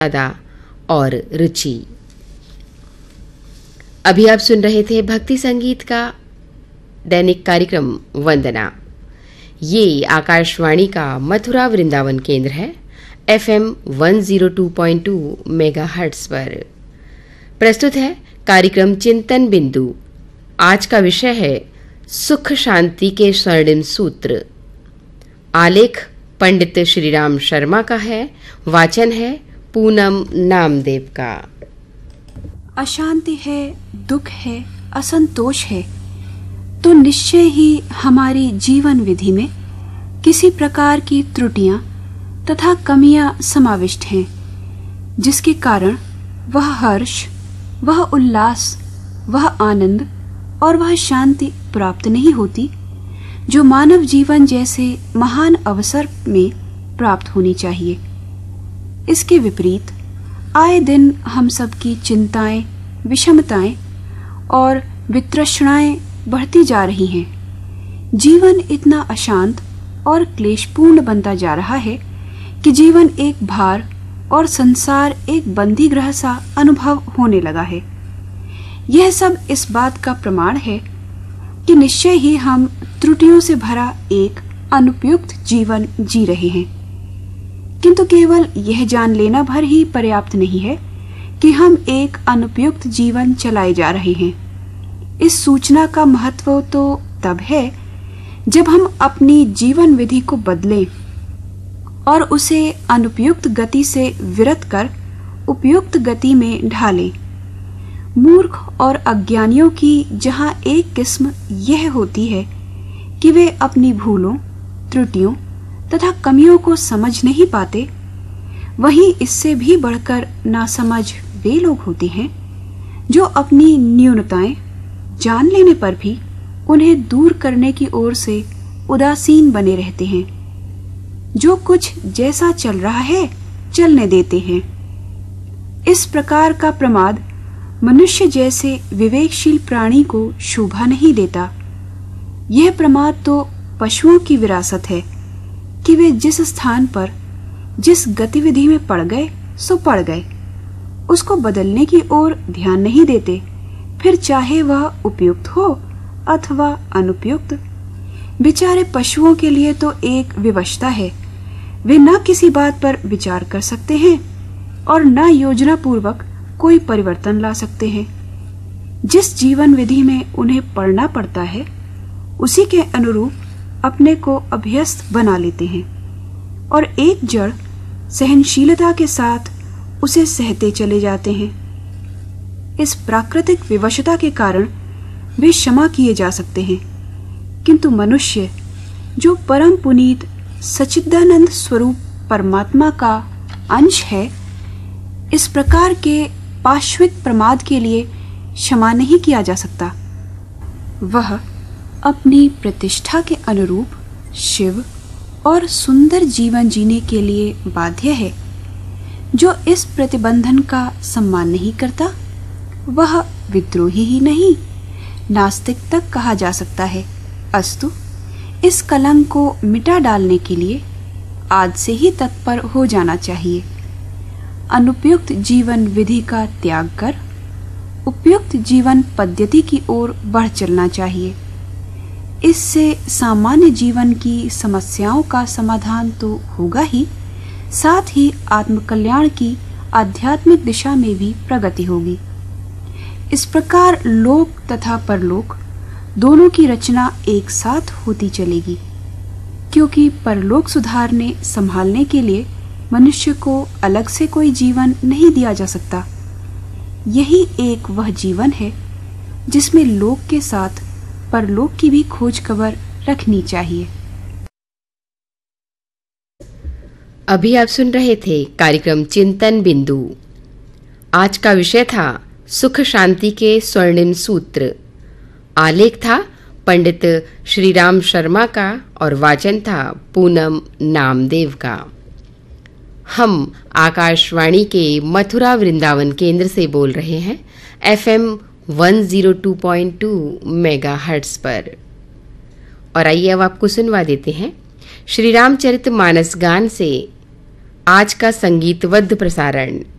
ज्यादा और रुचि। अभी आप सुन रहे थे भक्ति संगीत का दैनिक कार्यक्रम वंदना। ये आकाशवाणी का मथुरा वृंदावन केंद्र है, FM 102.2 मेगाहर्ट्ज पर। प्रस्तुत है कार्यक्रम चिंतन बिंदु। आज का विषय है सुख शांति के स्वर्णिम सूत्र। आलेख पंडित श्रीराम शर्मा का है, वाचन है पूनम नामदेव का। अशांति है, दुख है, असंतोष है तो निश्चय ही हमारी जीवन विधि में किसी प्रकार की त्रुटियां तथा कमियां समाविष्ट हैं, जिसके कारण वह हर्ष, वह उल्लास, वह आनंद और वह शांति प्राप्त नहीं होती जो मानव जीवन जैसे महान अवसर में प्राप्त होनी चाहिए। इसके विपरीत आए दिन हम सबकी चिंताएं, विषमताएं और वितृष्णाएं बढ़ती जा रही हैं। जीवन इतना अशांत और क्लेशपूर्ण बनता जा रहा है कि जीवन एक भार और संसार एक बंदी गृह सा अनुभव होने लगा है। यह सब इस बात का प्रमाण है कि निश्चय ही हम त्रुटियों से भरा एक अनुपयुक्त जीवन जी रहे हैं। किंतु केवल यह जान लेना भर ही पर्याप्त नहीं है कि हम एक अनुपयुक्त जीवन चलाए जा रहे हैं। इस सूचना का महत्व तो तब है जब हम अपनी जीवन विधि को बदलें और उसे अनुपयुक्त गति से विरत कर उपयुक्त गति में ढालें। मूर्ख और अज्ञानियों की जहां एक किस्म यह होती है कि वे अपनी भूलों, त्रुटियों तथा कमियों को समझ नहीं पाते, वहीं इससे भी बढ़कर नासमझ वे लोग होते हैं जो अपनी न्यूनताएं जान लेने पर भी उन्हें दूर करने की ओर से उदासीन बने रहते हैं। जो कुछ जैसा चल रहा है चलने देते हैं। इस प्रकार का प्रमाद मनुष्य जैसे विवेकशील प्राणी को शोभा नहीं देता। यह प्रमाद तो पशुओं की विरासत है कि वे जिस स्थान पर जिस गतिविधि में पड़ गए सो पड़ गए, उसको बदलने की ओर ध्यान नहीं देते, फिर चाहे वह उपयुक्त हो अथवा अनुपयुक्त। बेचारे पशुओं के लिए तो एक विवशता है, वे न किसी बात पर विचार कर सकते हैं और न योजना पूर्वक कोई परिवर्तन ला सकते हैं। जिस जीवन विधि में उन्हें पढ़ना पड़ता है उसी के अनुरूप अपने को अभ्यस्त बना लेते हैं और एक जड़ सहनशीलता के साथ उसे सहते चले जाते हैं। इस प्राकृतिक विवशता के कारण वे क्षमा किए जा सकते हैं, किंतु मनुष्य जो परम पुनीत सच्चिदानंद स्वरूप परमात्मा का अंश है, इस प्रकार के पाश्विक प्रमाद के लिए क्षमा नहीं किया जा सकता। वह अपनी प्रतिष्ठा के अनुरूप शिव और सुंदर जीवन जीने के लिए बाध्य है। जो इस प्रतिबंधन का सम्मान नहीं करता वह विद्रोही ही नहीं, नास्तिक तक कहा जा सकता है। अस्तु, इस कलंक को मिटा डालने के लिए आज से ही तत्पर हो जाना चाहिए। अनुपयुक्त जीवन विधि का त्याग कर उपयुक्त जीवन पद्धति की ओर बढ़ चलना चाहिए। इससे सामान्य जीवन की समस्याओं का समाधान तो होगा ही, साथ ही आत्मकल्याण की आध्यात्मिक दिशा में भी प्रगति होगी। इस प्रकार लोक तथा परलोक दोनों की रचना एक साथ होती चलेगी, क्योंकि परलोक सुधारने संभालने के लिए मनुष्य को अलग से कोई जीवन नहीं दिया जा सकता। यही एक वह जीवन है जिसमें लोक के साथ परलोक की भी खोज खबर रखनी चाहिए। अभी आप सुन रहे थे कार्यक्रम चिंतन बिंदु। आज का विषय था सुख शांति के स्वर्णिम सूत्र। आलेख था पंडित श्रीराम शर्मा का और वाचन था पूनम नामदेव का। हम आकाशवाणी के मथुरा वृंदावन केंद्र से बोल रहे हैं, FM 102.2 मेगाहर्ट्ज पर। और आइए अब आपको सुनवा देते हैं श्री रामचरितमानस गान से आज का संगीतबद्ध प्रसारण।